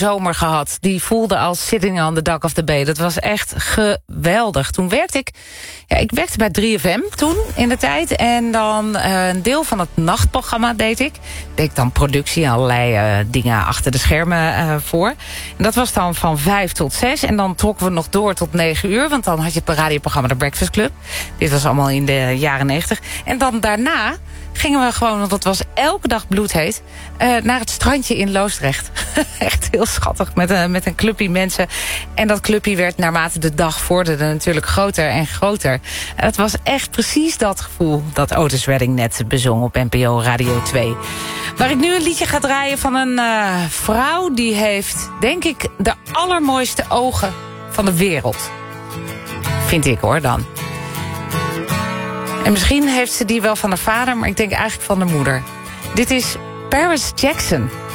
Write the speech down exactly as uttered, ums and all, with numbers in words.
zomer gehad. Die voelde als sitting on the dock of the bay. Dat was echt geweldig. Toen werkte ik... Ja, ik werkte bij drie F M toen, in de tijd. En dan uh, een deel van het nachtprogramma deed ik. Deed ik dan productie en allerlei uh, dingen achter de schermen uh, voor. En dat was dan van vijf tot zes. En dan trokken we nog door tot negen uur. Want dan had je het radioprogramma The Breakfast Club. Dit was allemaal in de jaren negentig. En dan daarna gingen we gewoon, want dat was elke dag bloedheet, uh, naar het strandje in Loosdrecht. Echt heel schattig, met een, met een clubje mensen. En dat clubje werd naarmate de dag vorderde natuurlijk groter en groter. En het was echt precies dat gevoel dat Otis Redding net bezong op N P O Radio twee. Waar ik nu een liedje ga draaien van een uh, vrouw die heeft, denk ik, de allermooiste ogen van de wereld. Vind ik hoor dan. En misschien heeft ze die wel van haar vader, maar ik denk eigenlijk van de moeder. Dit is Paris Jackson.